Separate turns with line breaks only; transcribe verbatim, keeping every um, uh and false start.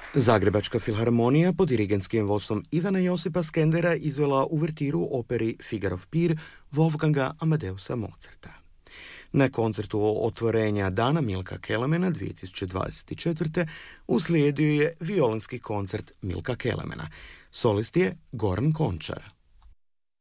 Zagrebačka filharmonija pod dirigentskim vodstvom Ivana Josipa Skendera izvela uvertiru operi Figarov pir Wolfganga Amadeusa Mozarta. Na koncertu otvorenja Dana Milka Kelemena dvije tisuće dvadeset četvrte. uslijedio je violinski koncert Milka Kelemena. Solist je Goran Končar.